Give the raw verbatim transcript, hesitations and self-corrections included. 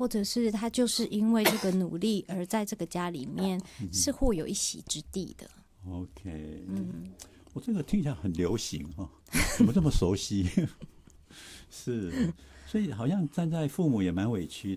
或者是他就是因为这个努力而在这个家里面是会有一席之地的。 OK， 嗯，我这个听起来很流行哈、哦，怎么这么熟悉？是，所以好像站在父母也蛮委屈